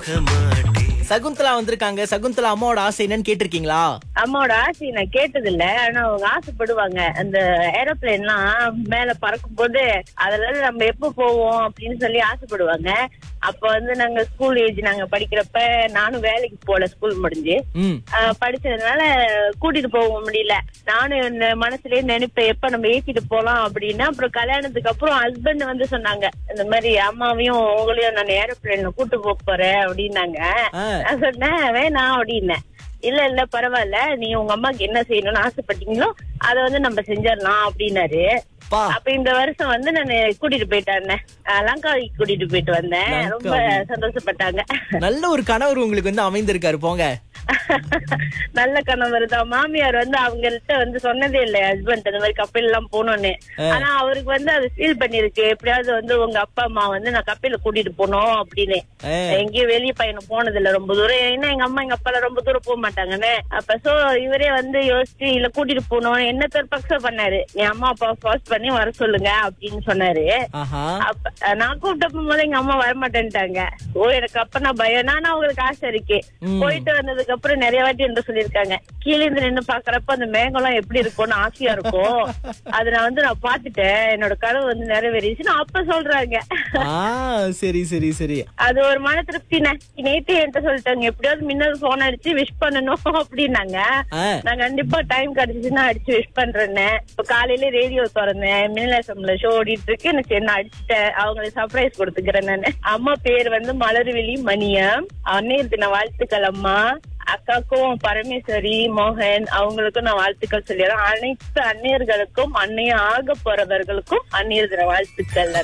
சகுந்தலா வந்திருக்காங்க. சகுந்தலா அம்மாவோட ஆசை என்னன்னு கேட்டிருக்கீங்களா? அம்மாவோட ஆசை நான் கேட்டது இல்ல. ஆனா அவங்க ஆசைப்படுவாங்க. அந்த ஏரோப்ளேன்லாம் மேல பறக்கும் போது அதுல நம்ம எப்ப போவோம் அப்படின்னு சொல்லி ஆசைப்படுவாங்க. அப்ப வந்து நாங்க ஸ்கூல் ஏஜ் நாங்க படிக்கிறப்ப நானும் வேலைக்கு போல, ஸ்கூல் முடிஞ்சு படிச்சதுனால கூட்டிட்டு போக முடியல. நானும் இந்த மனசுலயே நினைப்பேன் எப்ப நம்ம ஏத்திட்டு போலாம் அப்படின்னா. அப்புறம் கல்யாணத்துக்கு அப்புறம் ஹஸ்பண்ட் வந்து சொன்னாங்க, இந்த மாதிரி அம்மாவையும் உங்களையும் நான் ஏரோப்ளேன்ல கூட்டு போறேன் அப்படின்னாங்க. நான் சொன்னேன் வேணாம் அப்படின்னேன். இல்ல பரவாயில்ல, நீ உங்க அம்மாக்கு என்ன செய்யணும்னு ஆசைப்பட்டீங்களோ அதை வந்து நம்ம செஞ்சிடலாம் அப்படின்னாரு. அப்ப இந்த வருஷம் வந்து நான் கூட்டிட்டு போயிட்டேன், லங்காவிக்கு கூட்டிட்டு போயிட்டு வந்தேன். ரொம்ப சந்தோஷப்பட்டாங்க. நல்ல ஒரு கணவர் உங்களுக்கு வந்து அமைந்திருக்காரு போங்க. நல்ல கணவர் தான். மாமியார் வந்து அவங்கள்ட்ட வந்து சொன்னதே இல்ல ஹஸ்பண்ட் அந்த மாதிரி கப்பல் எல்லாம் போனோன்னு. ஆனா அவருக்கு வந்து அது ஃபீல் பண்ணிருக்கு, எப்படியாவது வந்து உங்க அப்பா அம்மா வந்து நான் கப்பல கூட்டிட்டு போனோம் அப்படின்னு. எங்கேயும் வெளிய பயணம் போனது இல்ல ரொம்ப தூரம். ஏன்னா எங்க அம்மா எங்க அப்பா ரொம்ப தூரம் போக மாட்டாங்கன்னு. அப்ப சோ இவரே வந்து யோசிச்சு இல்ல கூட்டிட்டு போனோம். என்ன பர்பக்ஸா பண்ணாரு, என் அம்மா அப்பா ஃபாஸ்ட் பண்ணி வர சொல்லுங்க அப்படின்னு சொன்னாரு. நான் கூப்பிட்ட போது எங்க அம்மா வரமாட்டேன்ட்டாங்க. ஓ எனக்கு அப்ப நான் பயம். நானும் அவங்களுக்கு ஆசை இருக்கு. போயிட்டு வந்ததுக்கு அப்புறம் நிறைய வாட்டி என்ன சொல்லிருக்காங்க, கீழே இருந்து நின்று பாக்குறப்ப அந்த மேகம் எல்லாம் எப்படி இருக்கும்னு ஆசையா இருக்கும். அது நான் பாத்துட்டேன், என்னோட கனவு வந்து நிறைவேறிச்சுன்னு அப்ப சொல்றாங்க. சரி சரி சரி, அது ஒரு மன திருப்தி. நேற்று என்கிட்ட சொல்லிட்டாங்க எப்படியாவது முன்னாடி போன் அடிச்சு விஷ் பண்ணணும் அப்படின்னாங்க. நான் கண்டிப்பா டைம் கிடைச்சுன்னா அடிச்சு விஷ் பண்றேன்னு. இப்ப காலையில ரேடியோ திறந்தேன், மின்னலசம்ல ஷோ ஓடிட்டு இருக்கு. எனக்கு என்ன அடிச்சுட்டேன், அவங்களுக்கு சர்ப்ரைஸ் கொடுத்துக்கிறேன் நானு. அம்மா பேர் வந்து மலர்விழி மணியம். அன்னையர் தின வாழ்த்துக்கள் அம்மா. அக்காக்கும் பரமேஸ்வரி மோகன் அவங்களுக்கும் நான் வாழ்த்துக்கள் சொல்லிடுறேன். அனைத்து அன்னையர்களுக்கும் அன்னைய ஆக போறவர்களுக்கும் அன்னையர் தின வாழ்த்துக்கள்.